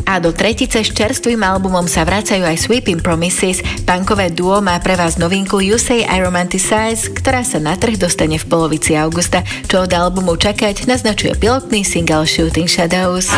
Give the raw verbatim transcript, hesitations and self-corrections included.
A do tretice s čerstvým albumom sa vracajú aj Sweeping Promises. Punkové duo má pre vás novinku You Say I Romanticize, ktorá sa na trh dostane v polovici augusta. Čo od albumu čakať, naznačuje pilotný single Shooting Shadows.